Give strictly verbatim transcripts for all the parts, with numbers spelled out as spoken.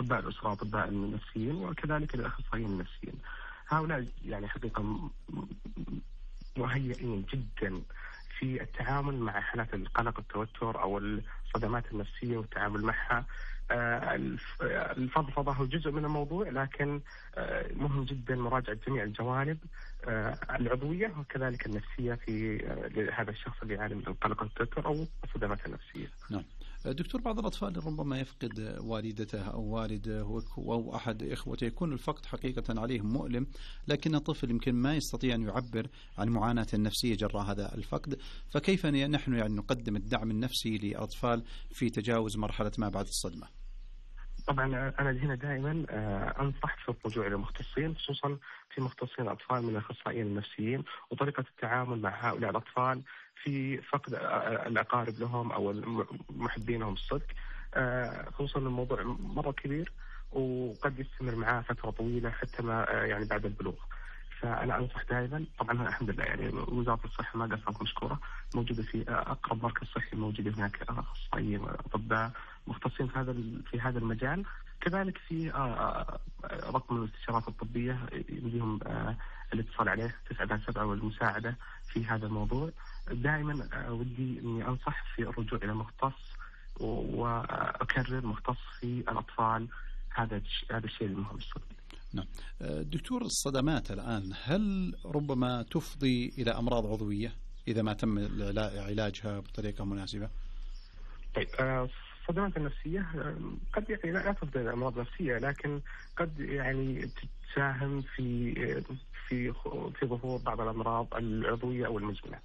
أطباء الأسرة وأطباء النفسيين وكذلك الأخصائيين النفسيين. هؤلاء يعني حقيقة مهيئين جدا في التعامل مع حالات القلق والتوتر أو الصدمات النفسية والتعامل معها. الفضفضة هو جزء من الموضوع، لكن مهم جدا مراجعة جميع الجوانب العضوية وكذلك النفسية في هذا الشخص اللي يعاني من القلق والتوتر أو الصدمات النفسية. نعم دكتور، بعض الأطفال ربما يفقد والدته أو والده أو أحد إخوته، يكون الفقد حقيقة عليهم مؤلم، لكن الطفل يمكن ما يستطيع أن يعبر عن معاناة النفسية جراء هذا الفقد، فكيف نحن يعني نقدم الدعم النفسي لأطفال في تجاوز مرحلة ما بعد الصدمة؟ طبعا أنا هنا دائما أنصح في الرجوع إلى المختصين، خصوصا في مختصين الأطفال من الأخصائيين النفسيين، وطريقة التعامل مع هؤلاء الأطفال في فقد الأقارب لهم أو محبينهم الصدق، خصوصا الموضوع مرة كبير وقد يستمر معاه فترة طويلة حتى ما يعني بعد البلوغ. فأنا أنصح دائما، طبعا الحمد لله يعني وزارة الصحة ما قصرت مشكورة، موجودة في أقرب مركز صحي موجودة هناك أخصائيين أطباء مختصين في هذا في هذا المجال. كذلك في رقم الاستشارات الطبية يمديهم الاتصال عليه تسعة سبعة والمساعدة في هذا الموضوع. دائما ودي إني أنصح في الرجوع إلى مختص، وأكرر مختص في الأطفال، هذا هذا الشيء المهم الصدق. نعم دكتور، الصدمات الآن هل ربما تفضي إلى أمراض عضوية إذا ما تم علاجها بطريقة مناسبة؟ طيب الصدمات النفسية قد يعني لا تفضي إلى أمراض نفسية، لكن قد يعني تساهم في في في ظهور بعض الأمراض العضوية أو المزمنة.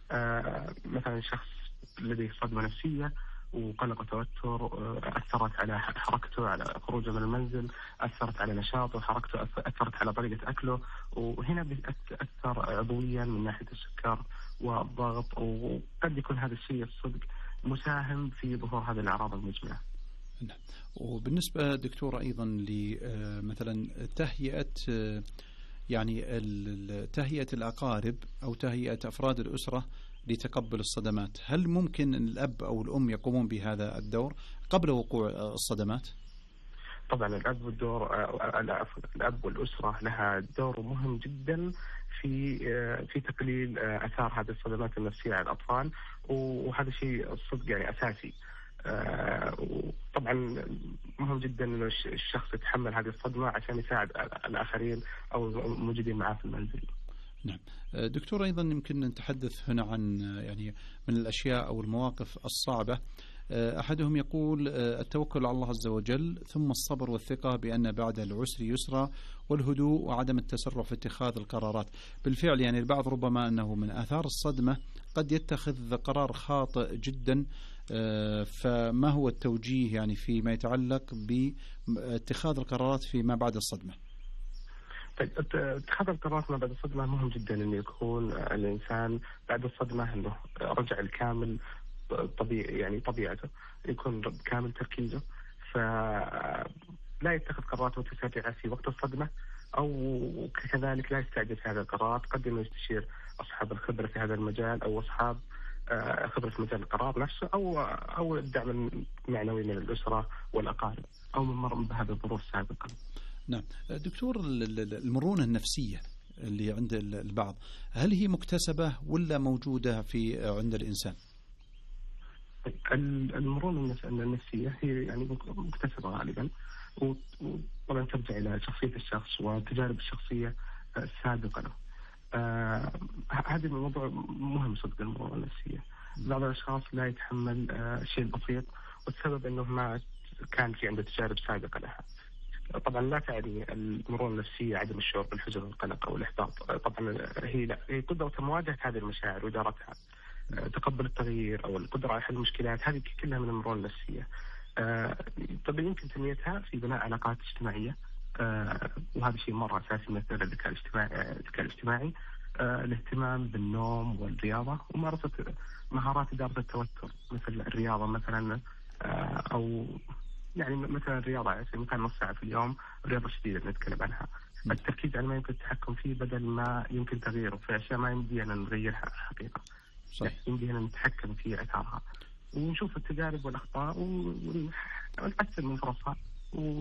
مثلا شخص لديه صدمة نفسية وقلق وتوتر أثرت على حركته، على خروجه من المنزل، أثرت على نشاطه وحركته، أثرت على طريقة أكله، وهنا بتأثر عضويا من ناحية السكر والضغط، وقد يكون هذا الشيء الصدق مساهم في ظهور هذه الأعراض المزمنة. نعم. وبالنسبة دكتور أيضا لمثلا تهيئة يعني تهيئة الأقارب أو تهيئة أفراد الأسرة لتقبل الصدمات، هل ممكن أن الأب أو الأم يقومون بهذا الدور قبل وقوع الصدمات؟ طبعا الأب والدور الأب والأسرة لها دور مهم جدا في في تقليل آثار هذه الصدمات النفسية على الأطفال، وهذا شيء الصدق يعني أساسي. طبعا مهم جدا أن الشخص يتحمل هذه الصدمة عشان يساعد الآخرين أو الموجودين معه في المنزل. نعم دكتور، أيضا يمكن نتحدث هنا عن يعني من الأشياء أو المواقف الصعبة. أحدهم يقول التوكل على الله عز وجل، ثم الصبر والثقة بأن بعد العسر يسرا، والهدوء وعدم التسرع في اتخاذ القرارات. بالفعل يعني البعض ربما أنه من آثار الصدمة قد يتخذ قرار خاطئ جدا، فما هو التوجيه يعني فيما يتعلق باتخاذ القرارات فيما بعد الصدمة؟ اتخاذ القرارات ما بعد الصدمة مهم جدا أن يكون الإنسان بعد الصدمة أنه رجع الكامل طبيعي، يعني طبيعته يكون كامل تركيزه، فلا يتخذ قرارات متسرعة في وقت الصدمة، أو كذلك لا يستعجل في هذا القرارات. قد أنه يستشير أصحاب الخبرة في هذا المجال أو أصحاب خبرة في مجال القرار نفسه، أو أو الدعم المعنوي من الأسرة والأقارب، أو من مر بهذه الظروف سابقا. نعم دكتور، المرونة النفسية اللي عند البعض هل هي مكتسبة ولا موجودة في عند الإنسان؟ المرونة النفسية هي يعني مكتسبة غالبا، وطبعا ترجع إلى شخصية الشخص والتجارب الشخصية السابقة له. آه هذا الموضوع مهم صدق، المرونة النفسية. بعض الأشخاص لا يتحمل آه شيء بسيط، والسبب أنه ما كان في عنده تجارب سابقة لها. طبعا لا تعني المرونة النفسية عدم الشعور بالحزن والقلق أو الإحباط، طبعا هي لا، هي قدرة مواجهة هذه المشاعر وإدارتها، تقبل التغيير أو القدرة على حل المشكلات، هذه كلها من المرونة النفسية. طبعا يمكن تنميتها في بناء علاقات اجتماعية، وهذا شيء مرة أساسي مثل الذكاء الاجتماعي الذكاء الاجتماعي الاهتمام بالنوم والرياضة، وممارسة مهارات إدارة التوتر مثل الرياضة مثلا، أو يعني مثلا الرياضة يعني مثلا نص ساعة في اليوم، رياضة شديدة نتكلم عنها. التركيز على ما يمكن التحكم فيه بدل ما يمكن تغييره، في أشياء ما يمدينا نغيرها حقيقة، يمدينا نتحكم في أثارها ونشوف التجارب والأخطاء ونحسن من فرصها.